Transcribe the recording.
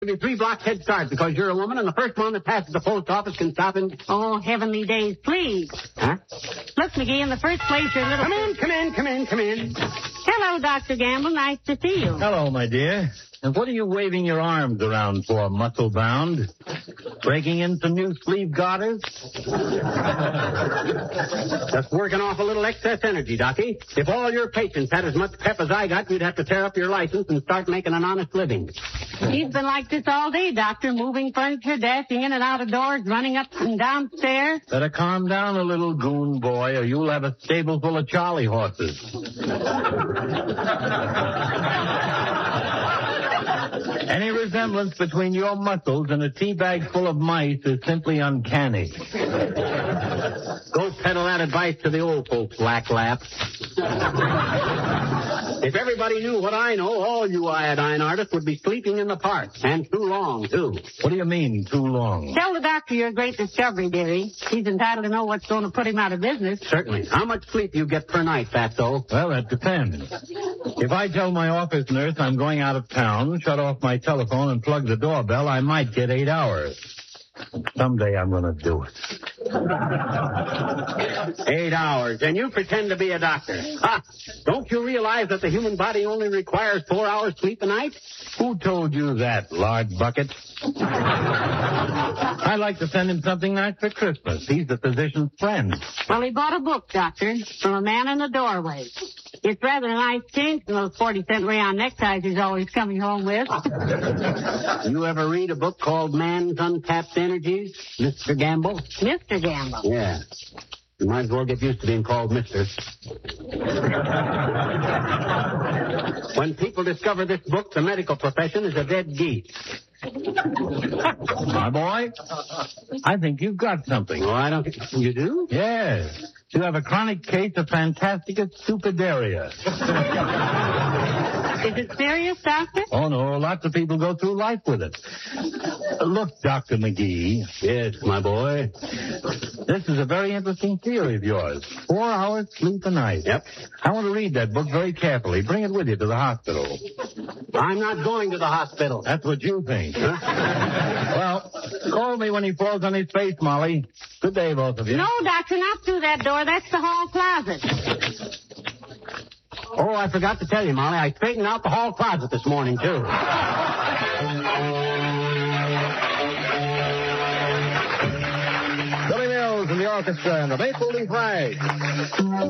Give you 3 blocks head start because you're a woman, and the first one that passes the post office can stop in. Oh, heavenly days, please. Huh? Look, McGee, in the first place, your little... Come in. Hello, Dr. Gamble. Nice to see you. Hello, my dear. And what are you waving your arms around for, muscle-bound? Breaking in some new sleeve garters? Just working off a little excess energy, Docky. If all your patients had as much pep as I got, you'd have to tear up your license and start making an honest living. He's been like this all day, Doctor. Moving furniture, dashing in and out of doors, running up and down stairs. Better calm down a little, goon boy, or you'll have a stable full of Charlie horses. Any resemblance between your muscles and a tea bag full of mice is simply uncanny. Go peddle that advice to the old folks, lacklap. If everybody knew what I know, all you iodine artists would be sleeping in the park. And too long, too. What do you mean, too long? Tell the doctor your great discovery, dearie. He's entitled to know what's going to put him out of business. Certainly. How much sleep you get per night, Fatso? Well, that depends. If I tell my office nurse I'm going out of town, shut off my telephone, and plug the doorbell, I might get 8 hours. Someday I'm going to do it. 8 hours, and you pretend to be a doctor. Ha! Don't you realize that the human body only requires 4 hours sleep a night? Who told you that, lard bucket? I'd like to send him something nice for Christmas. He's the physician's friend. Well, he bought a book, Doctor, from a man in the doorway. It's rather a nice change from those 40-cent rayon neckties he's always coming home with. You ever read a book called Man's Untapped Energies, Mr. Gamble? Mr. Gamble? Yeah. You might as well get used to being called Mr. When people discover this book, the medical profession is a dead geese. My boy, I think you've got something. Oh, I don't think you do? Yes. You have a chronic case of fantastica stupidaria. Is it serious, Doctor? Oh, no. Lots of people go through life with it. Look, Dr. McGee. Yes, my boy. This is a very interesting theory of yours. 4 hours sleep a night. Yep. I want to read that book very carefully. Bring it with you to the hospital. I'm not going to the hospital. That's what you think. Huh? Well, call me when he falls on his face, Molly. Good day, both of you. No, Doctor, not through that door. That's the hall closet. Oh, I forgot to tell you, Molly. I straightened out the hall closet this morning, too. Billy Mills and the orchestra and the Maple Leaf Rag.